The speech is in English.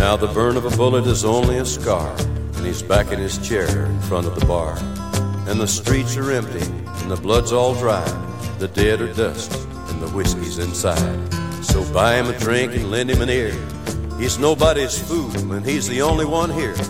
Now the burn of a bullet is only a scar, and he's back in his chair in front of the bar. And the streets are empty, and the blood's all dry. The dead are dust, and the whiskey's inside. So buy him a drink and lend him an ear. He's nobody's fool, and he's the only one here